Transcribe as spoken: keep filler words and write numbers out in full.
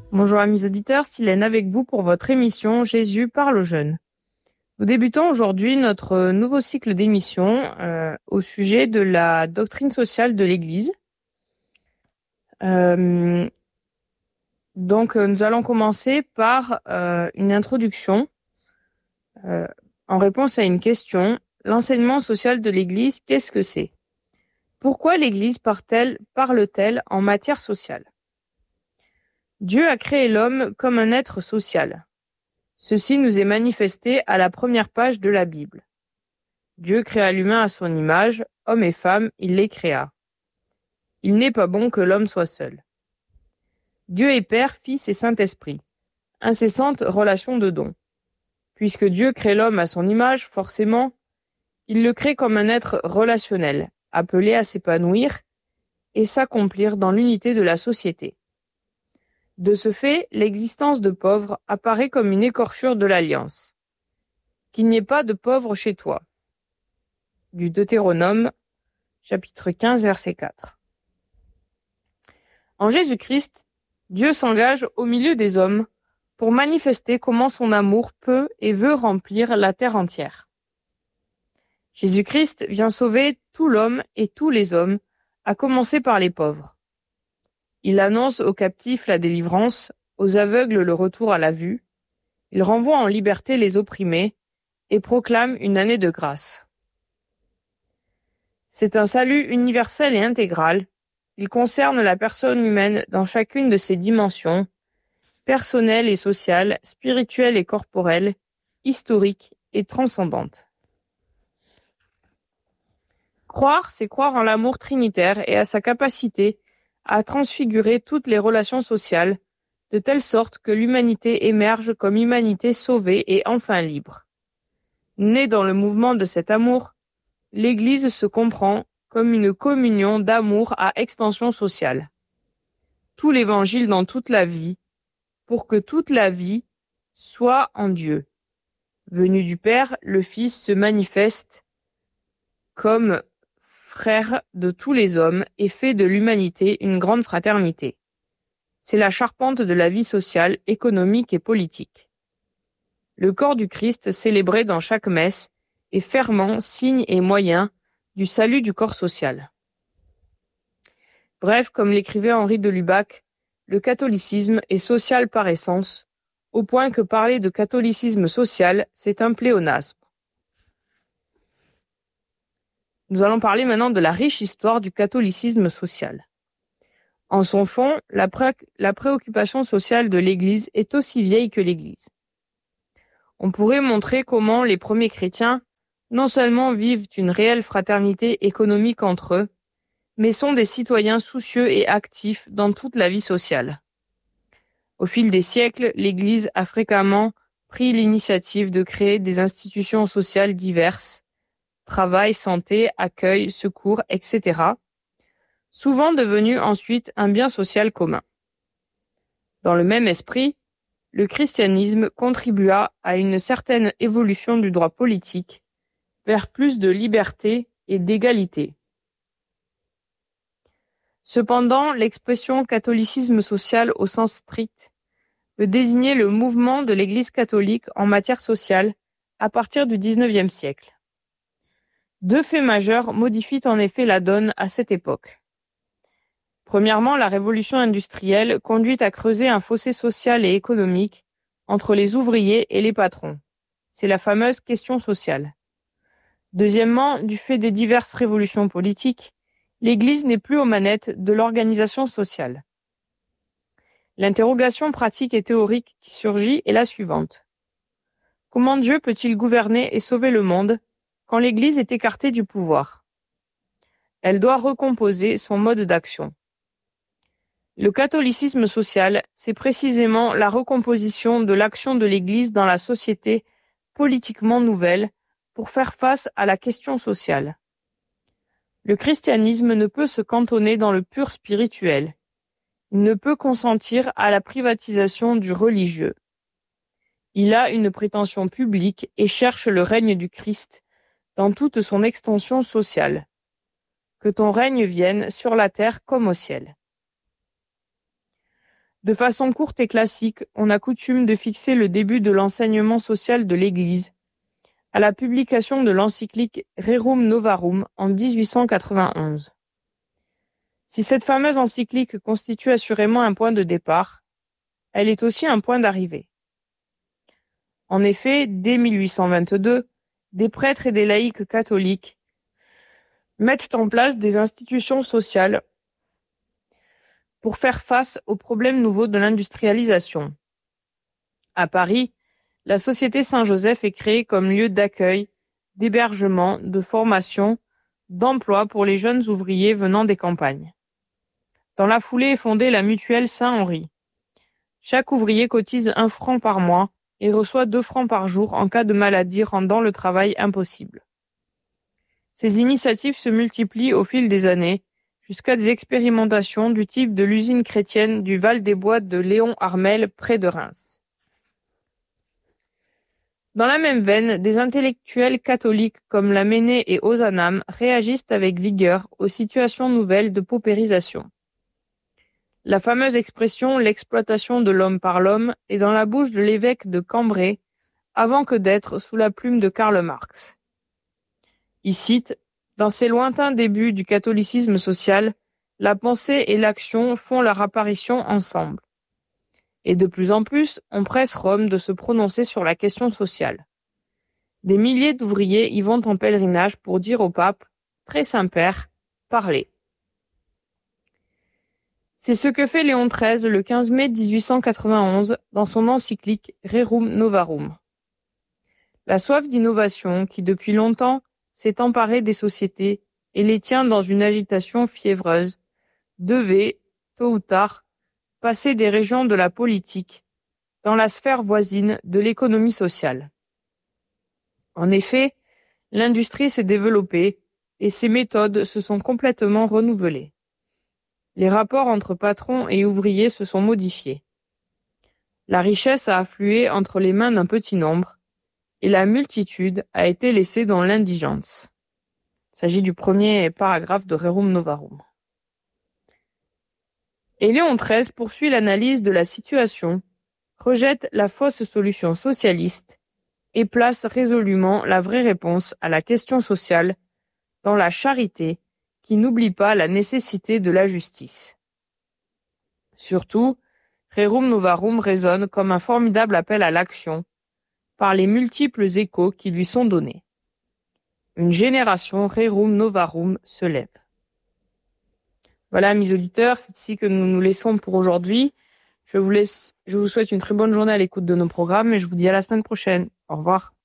Bonjour amis auditeurs, Silène avec vous pour votre émission Jésus parle aux jeunes. Nous débutons aujourd'hui notre nouveau cycle d'émissions euh, au sujet de la doctrine sociale de l'Église. Euh, donc nous allons commencer par euh, une introduction euh, en réponse à une question. L'enseignement social de l'Église, qu'est-ce que c'est ? Pourquoi l'Église parle-t-elle, parle-t-elle en matière sociale ? Dieu a créé l'homme comme un être social. Ceci nous est manifesté à la première page de la Bible. Dieu créa l'humain à son image, homme et femme, il les créa. Il n'est pas bon que l'homme soit seul. Dieu est Père, Fils et Saint-Esprit. Incessante relation de dons. Puisque Dieu crée l'homme à son image, forcément, il le crée comme un être relationnel, appelé à s'épanouir et s'accomplir dans l'unité de la société. De ce fait, l'existence de pauvres apparaît comme une écorchure de l'alliance. Qu'il n'y ait pas de pauvres chez toi. Du Deutéronome, chapitre quinze, verset quatre. En Jésus-Christ, Dieu s'engage au milieu des hommes pour manifester comment son amour peut et veut remplir la terre entière. Jésus-Christ vient sauver tout l'homme et tous les hommes, à commencer par les pauvres. Il annonce aux captifs la délivrance, aux aveugles le retour à la vue. Il renvoie en liberté les opprimés et proclame une année de grâce. C'est un salut universel et intégral. Il concerne la personne humaine dans chacune de ses dimensions, personnelle et sociale, spirituelle et corporelle, historique et transcendante. Croire, c'est croire en l'amour trinitaire et à sa capacité à transfigurer toutes les relations sociales, de telle sorte que l'humanité émerge comme humanité sauvée et enfin libre. Née dans le mouvement de cet amour, l'Église se comprend comme une communion d'amour à extension sociale. Tout l'Évangile dans toute la vie, pour que toute la vie soit en Dieu. Venu du Père, le Fils se manifeste comme frère de tous les hommes et fait de l'humanité une grande fraternité. C'est la charpente de la vie sociale, économique et politique. Le corps du Christ célébré dans chaque messe est ferment, signe et moyen du salut du corps social. Bref, comme l'écrivait Henri de Lubac, le catholicisme est social par essence, au point que parler de catholicisme social, c'est un pléonasme. Nous allons parler maintenant de la riche histoire du catholicisme social. En son fond, la, pré- la préoccupation sociale de l'Église est aussi vieille que l'Église. On pourrait montrer comment les premiers chrétiens non seulement vivent une réelle fraternité économique entre eux, mais sont des citoyens soucieux et actifs dans toute la vie sociale. Au fil des siècles, l'Église a fréquemment pris l'initiative de créer des institutions sociales diverses, travail, santé, accueil, secours, et cetera, souvent devenus ensuite un bien social commun. Dans le même esprit, le christianisme contribua à une certaine évolution du droit politique vers plus de liberté et d'égalité. Cependant, l'expression catholicisme social au sens strict veut désigner le mouvement de l'Église catholique en matière sociale à partir du dix-neuvième siècle. Deux faits majeurs modifient en effet la donne à cette époque. Premièrement, la révolution industrielle conduit à creuser un fossé social et économique entre les ouvriers et les patrons. C'est la fameuse question sociale. Deuxièmement, du fait des diverses révolutions politiques, l'Église n'est plus aux manettes de l'organisation sociale. L'interrogation pratique et théorique qui surgit est la suivante. Comment Dieu peut-il gouverner et sauver le monde quand l'Église est écartée du pouvoir? Elle doit recomposer son mode d'action. Le catholicisme social, c'est précisément la recomposition de l'action de l'Église dans la société politiquement nouvelle pour faire face à la question sociale. Le christianisme ne peut se cantonner dans le pur spirituel. Il ne peut consentir à la privatisation du religieux. Il a une prétention publique et cherche le règne du Christ dans toute son extension sociale. Que ton règne vienne sur la terre comme au ciel. De façon courte et classique, on a coutume de fixer le début de l'enseignement social de l'Église à la publication de l'encyclique Rerum Novarum en dix-huit cent quatre-vingt-onze. Si cette fameuse encyclique constitue assurément un point de départ, elle est aussi un point d'arrivée. En effet, dès mille huit cent vingt-deux, des prêtres et des laïcs catholiques mettent en place des institutions sociales pour faire face aux problèmes nouveaux de l'industrialisation. À Paris, la Société Saint-Joseph est créée comme lieu d'accueil, d'hébergement, de formation, d'emploi pour les jeunes ouvriers venant des campagnes. Dans la foulée est fondée la mutuelle Saint-Henri. Chaque ouvrier cotise un franc par mois et reçoit deux francs par jour en cas de maladie rendant le travail impossible. Ces initiatives se multiplient au fil des années, jusqu'à des expérimentations du type de l'usine chrétienne du Val-des-Bois de Léon Armel près de Reims. Dans la même veine, des intellectuels catholiques comme Lamennais et Ozanam réagissent avec vigueur aux situations nouvelles de paupérisation. La fameuse expression « l'exploitation de l'homme par l'homme » est dans la bouche de l'évêque de Cambrai avant que d'être sous la plume de Karl Marx. Il cite « Dans ces lointains débuts du catholicisme social, la pensée et l'action font leur apparition ensemble. Et de plus en plus, on presse Rome de se prononcer sur la question sociale. Des milliers d'ouvriers y vont en pèlerinage pour dire au pape « Très Saint-Père, parlez ». C'est ce que fait Léon treize le quinze mai dix-huit cent quatre-vingt-onze dans son encyclique Rerum Novarum. La soif d'innovation qui, depuis longtemps, s'est emparée des sociétés et les tient dans une agitation fiévreuse, devait, tôt ou tard, passer des régions de la politique dans la sphère voisine de l'économie sociale. En effet, l'industrie s'est développée et ses méthodes se sont complètement renouvelées. Les rapports entre patrons et ouvriers se sont modifiés. La richesse a afflué entre les mains d'un petit nombre et la multitude a été laissée dans l'indigence. Il s'agit du premier paragraphe de Rerum Novarum. Et Léon treize poursuit l'analyse de la situation, rejette la fausse solution socialiste et place résolument la vraie réponse à la question sociale dans la charité qui n'oublie pas la nécessité de la justice. Surtout, Rerum Novarum résonne comme un formidable appel à l'action par les multiples échos qui lui sont donnés. Une génération Rerum Novarum se lève. Voilà, mes auditeurs, c'est ici que nous nous laissons pour aujourd'hui. Je vous laisse, je vous souhaite une très bonne journée à l'écoute de nos programmes et je vous dis à la semaine prochaine. Au revoir.